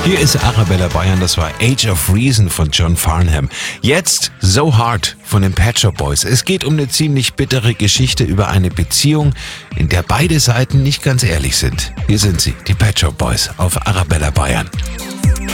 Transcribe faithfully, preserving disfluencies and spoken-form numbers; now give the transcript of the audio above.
Hier ist Arabella Bayern, das war Age of Reason von John Farnham. Jetzt So Hard von den Pet Shop Boys. Es geht um eine ziemlich bittere Geschichte über eine Beziehung, in der beide Seiten nicht ganz ehrlich sind. Hier sind sie, die Pet Shop Boys auf Arabella Bayern.